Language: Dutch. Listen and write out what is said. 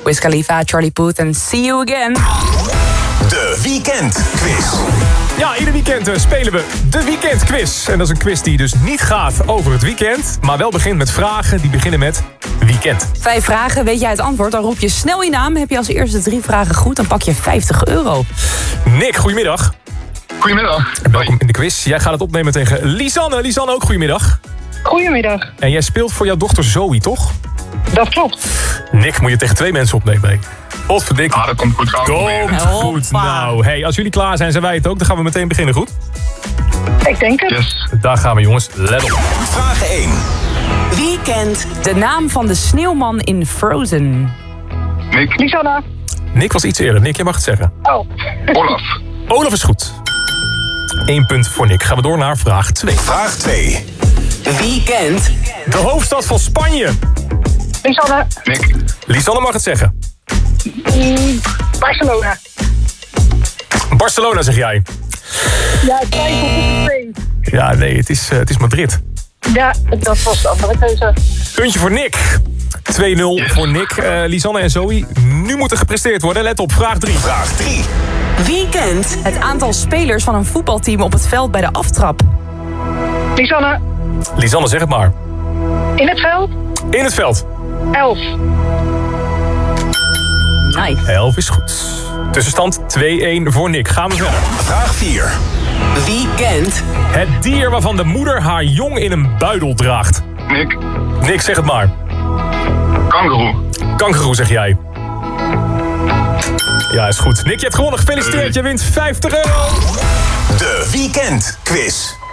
Wiz Khalifa, Charlie Puth en See You Again. De weekendquiz. Ja, ieder weekend spelen we de weekendquiz. En dat is een quiz die dus niet gaat over het weekend, maar wel begint met vragen die beginnen met weekend. 5 vragen, weet jij het antwoord, dan roep je snel je naam. Heb je als eerste 3 vragen goed, dan pak je €50. Nick, goedemiddag. Goedemiddag. Welkom in de quiz. Jij gaat het opnemen tegen Lisanne. Lisanne, ook goedemiddag. Goedemiddag. En jij speelt voor jouw dochter Zoe, toch? Dat klopt. Nick, moet je tegen 2 mensen opnemen. Hè? Potverdikkie. Dat komt goed. Komt goed. Nou, hey, als jullie klaar zijn, zijn wij het ook. Dan gaan we meteen beginnen, goed? Ik denk het. Yes. Daar gaan we, jongens. Let op. Vraag 1. Wie kent de naam van de sneeuwman in Frozen? Nick. Lisanne. Nick was iets eerder. Nick, jij mag het zeggen. Oh. Olaf. Olaf is goed. 1 punt voor Nick. Gaan we door naar vraag 2. Vraag 2. Wie kent De hoofdstad van Spanje. Lisanne. Nick. Lisanne mag het zeggen. Barcelona. Barcelona, zeg jij. Ja, ik twijfel tussen 2. Ja, nee, het is Madrid. Ja, dat was de andere keuze. Puntje voor Nick. 2-0 voor Nick. Lisanne en Zoe, nu moet er gepresteerd worden. Let op, vraag 3. Vraag 3. Wie kent het aantal spelers van een voetbalteam op het veld bij de aftrap? Lisanne. Lisanne, zeg het maar. In het veld. In het veld. 11. Nice. 11 is goed. Tussenstand 2-1 voor Nick. Gaan we verder. Vraag 4. Wie kent Het dier waarvan de moeder haar jong in een buidel draagt. Nick. Nick, zeg het maar. Kangaroo. Kangaroo, zeg jij. Ja, is goed. Nick, je hebt gewonnen. Gefeliciteerd. Je wint €50. De weekendquiz.